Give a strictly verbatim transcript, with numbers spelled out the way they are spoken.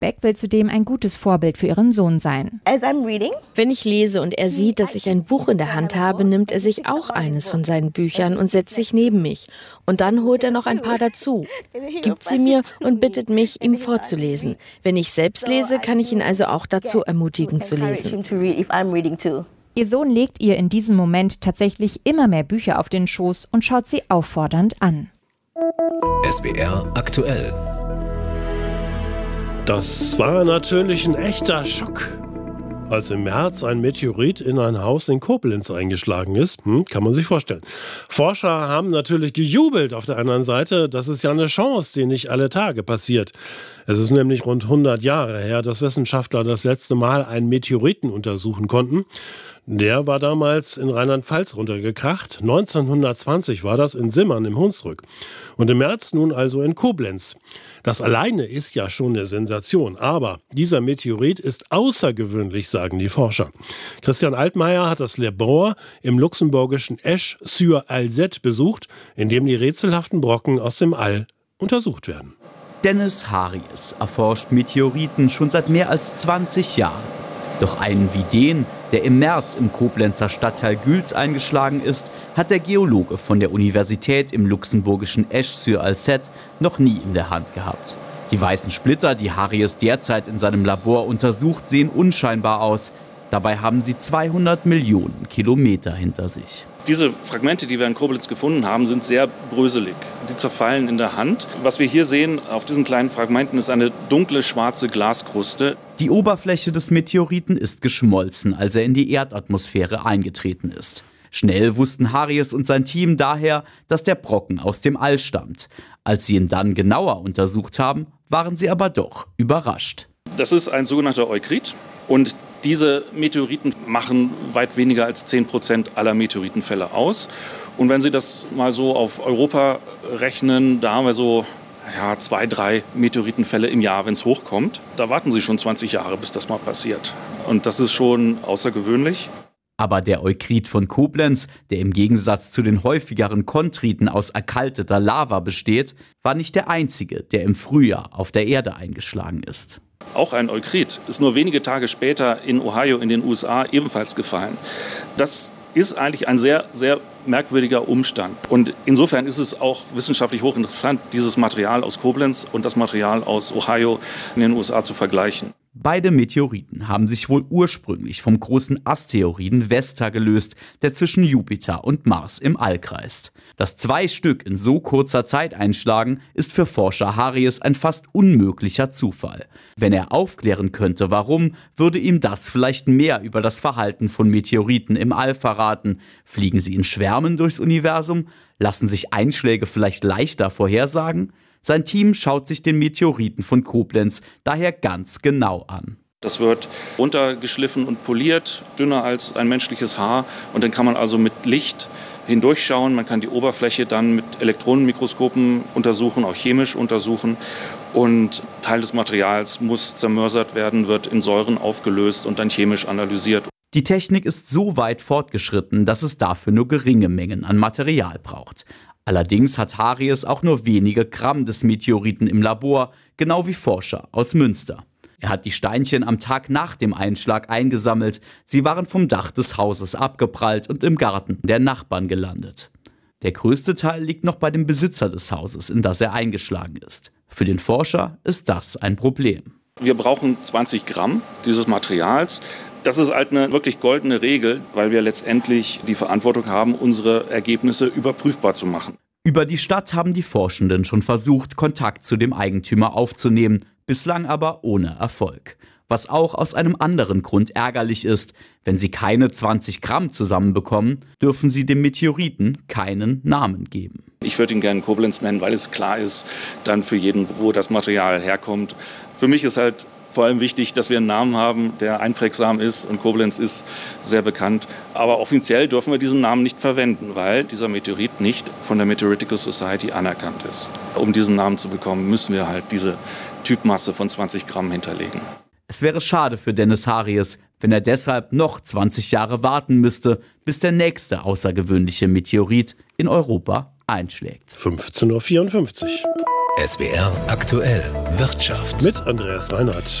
Beck will zudem ein gutes Vorbild für ihren Sohn sein. Wenn ich lese und er sieht, dass ich ein Buch in der Hand habe, nimmt er sich auch eines von seinen Büchern und setzt sich neben mich. Und dann holt er noch ein paar dazu, gibt sie mir und bittet mich, ihm vorzulesen. Wenn ich selbst lese, kann ich ihn also auch dazu ermutigen zu lesen. Ihr Sohn legt ihr in diesem Moment tatsächlich immer mehr Bücher auf den Schoß und schaut sie auffordernd an. S W R aktuell. Das war natürlich ein echter Schock, als im März ein Meteorit in ein Haus in Koblenz eingeschlagen ist. Hm, kann man sich vorstellen. Forscher haben natürlich gejubelt auf der anderen Seite. Das ist ja eine Chance, die nicht alle Tage passiert. Es ist nämlich rund hundert Jahre her, dass Wissenschaftler das letzte Mal einen Meteoriten untersuchen konnten. Der war damals in Rheinland-Pfalz runtergekracht. neunzehnhundertzwanzig war das in Simmern im Hunsrück. Und im März nun also in Koblenz. Das alleine ist ja schon eine Sensation. Aber dieser Meteorit ist außergewöhnlich, sagen die Forscher. Christian Altmaier hat das Labor im luxemburgischen Esch-sur-Alzette besucht, in dem die rätselhaften Brocken aus dem All untersucht werden. Dennis Haries erforscht Meteoriten schon seit mehr als zwanzig Jahren. Doch einen wie den, der im März im Koblenzer Stadtteil Güls eingeschlagen ist, hat der Geologe von der Universität im luxemburgischen Esch-sur-Alzette noch nie in der Hand gehabt. Die weißen Splitter, die Haries derzeit in seinem Labor untersucht, sehen unscheinbar aus. Dabei haben sie zweihundert Millionen Kilometer hinter sich. Diese Fragmente, die wir in Koblenz gefunden haben, sind sehr bröselig. Die zerfallen in der Hand. Was wir hier sehen auf diesen kleinen Fragmenten ist eine dunkle schwarze Glaskruste. Die Oberfläche des Meteoriten ist geschmolzen, als er in die Erdatmosphäre eingetreten ist. Schnell wussten Haries und sein Team daher, dass der Brocken aus dem All stammt. Als sie ihn dann genauer untersucht haben, waren sie aber doch überrascht. Das ist ein sogenannter Eukrit und diese Meteoriten machen weit weniger als zehn Prozent aller Meteoritenfälle aus. Und wenn Sie das mal so auf Europa rechnen, da haben wir so ja, zwei, drei Meteoritenfälle im Jahr, wenn es hochkommt. Da warten Sie schon zwanzig Jahre, bis das mal passiert. Und das ist schon außergewöhnlich. Aber der Eukrit von Koblenz, der im Gegensatz zu den häufigeren Chondriten aus erkalteter Lava besteht, war nicht der einzige, der im Frühjahr auf der Erde eingeschlagen ist. Auch ein Eukrit ist nur wenige Tage später in Ohio in den U S A ebenfalls gefallen. Das ist eigentlich ein sehr, sehr merkwürdiger Umstand. Und insofern ist es auch wissenschaftlich hochinteressant, dieses Material aus Koblenz und das Material aus Ohio in den U S A zu vergleichen. Beide Meteoriten haben sich wohl ursprünglich vom großen Asteroiden Vesta gelöst, der zwischen Jupiter und Mars im All kreist. Dass zwei Stück in so kurzer Zeit einschlagen, ist für Forscher Haries ein fast unmöglicher Zufall. Wenn er aufklären könnte, warum, würde ihm das vielleicht mehr über das Verhalten von Meteoriten im All verraten. Fliegen sie in Schwärmen durchs Universum? Lassen sich Einschläge vielleicht leichter vorhersagen? Sein Team schaut sich den Meteoriten von Koblenz daher ganz genau an. Das wird runtergeschliffen und poliert, dünner als ein menschliches Haar. Und dann kann man also mit Licht hindurchschauen. Man kann die Oberfläche dann mit Elektronenmikroskopen untersuchen, auch chemisch untersuchen. Und Teil des Materials muss zermörsert werden, wird in Säuren aufgelöst und dann chemisch analysiert. Die Technik ist so weit fortgeschritten, dass es dafür nur geringe Mengen an Material braucht. Allerdings hat Haries auch nur wenige Gramm des Meteoriten im Labor, genau wie Forscher aus Münster. Er hat die Steinchen am Tag nach dem Einschlag eingesammelt. Sie waren vom Dach des Hauses abgeprallt und im Garten der Nachbarn gelandet. Der größte Teil liegt noch bei dem Besitzer des Hauses, in das er eingeschlagen ist. Für den Forscher ist das ein Problem. Wir brauchen zwanzig Gramm dieses Materials. Das ist halt eine wirklich goldene Regel, weil wir letztendlich die Verantwortung haben, unsere Ergebnisse überprüfbar zu machen. Über die Stadt haben die Forschenden schon versucht, Kontakt zu dem Eigentümer aufzunehmen, bislang aber ohne Erfolg. Was auch aus einem anderen Grund ärgerlich ist: Wenn sie keine zwanzig Gramm zusammenbekommen, dürfen sie dem Meteoriten keinen Namen geben. Ich würde ihn gerne Koblenz nennen, weil es klar ist dann für jeden, wo das Material herkommt. Für mich ist halt vor allem wichtig, dass wir einen Namen haben, der einprägsam ist, und Koblenz ist sehr bekannt. Aber offiziell dürfen wir diesen Namen nicht verwenden, weil dieser Meteorit nicht von der Meteoritical Society anerkannt ist. Um diesen Namen zu bekommen, müssen wir halt diese Typmasse von zwanzig Gramm hinterlegen. Es wäre schade für Dennis Haries, wenn er deshalb noch zwanzig Jahre warten müsste, bis der nächste außergewöhnliche Meteorit in Europa einschlägt. fünfzehn Uhr vierundfünfzig. S W R aktuell Wirtschaft. Mit Andreas Reinhardt.